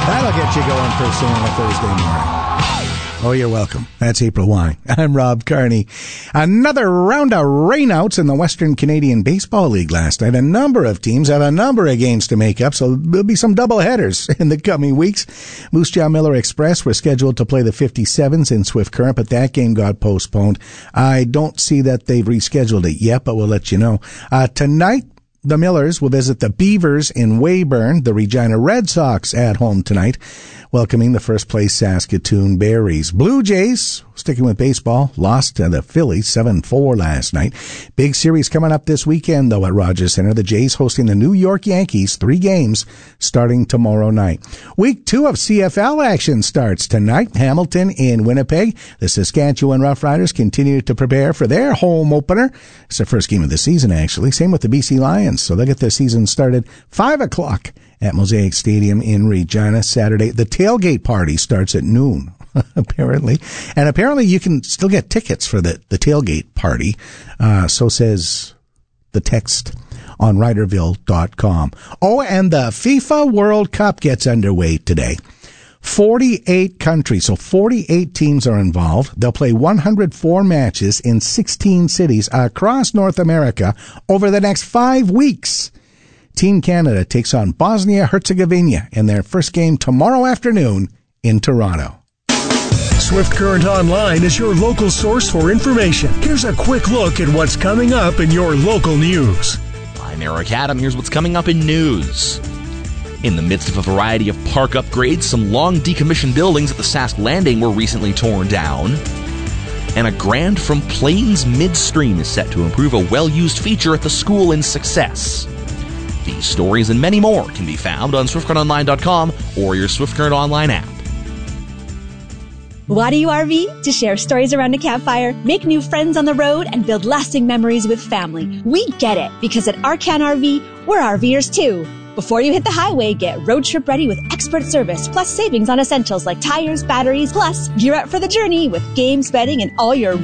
That'll get you going first thing on a Thursday morning. Oh, you're welcome. That's April Wine. I'm Rob Carney. Another round of rainouts in the Western Canadian Baseball League last night. A number of teams have a number of games to make up, so there'll be some double headers in the coming weeks. Moose Jaw Miller Express were scheduled to play the 57s in Swift Current, but that game got postponed. I don't see that they've rescheduled it yet, but we'll let you know. Tonight, the Millers will visit the Beavers in Weyburn. The Regina Red Sox at home tonight, welcoming the first place Saskatoon Berries. Blue Jays, sticking with baseball, lost to the Phillies 7-4 last night. Big series coming up this weekend, though, at Rogers Centre. The Jays hosting the New York Yankees, 3 games starting tomorrow night. Week 2 of CFL action starts tonight. Hamilton in Winnipeg. The Saskatchewan Roughriders continue to prepare for their home opener. It's their first game of the season, actually. Same with the BC Lions, so they'll get their season started 5 o'clock at Mosaic Stadium in Regina Saturday. The tailgate party starts at noon, apparently. And apparently you can still get tickets for the tailgate party. So says the text on Riderville.com. Oh, and the FIFA World Cup gets underway today. 48 countries, so 48 teams are involved. They'll play 104 matches in 16 cities across North America over the next 5 weeks. Team Canada takes on Bosnia-Herzegovina in their first game tomorrow afternoon in Toronto. Swift Current Online is your local source for information. Here's a quick look at what's coming up in your local news. I'm Eric Adam. Here's what's coming up in news. In the midst of a variety of park upgrades, some long decommissioned buildings at the Sask Landing were recently torn down. And a grant from Plains Midstream is set to improve a well-used feature at the school in Success. These stories and many more can be found on SwiftCurrentOnline.com or your Swift Current Online app. Wadi RV, to share stories around a campfire, make new friends on the road, and build lasting memories with family. We get it, because at Arcan RV, we're RVers too. Before you hit the highway, get road trip ready with expert service, plus savings on essentials like tires, batteries, plus gear up for the journey with games, bedding, and all your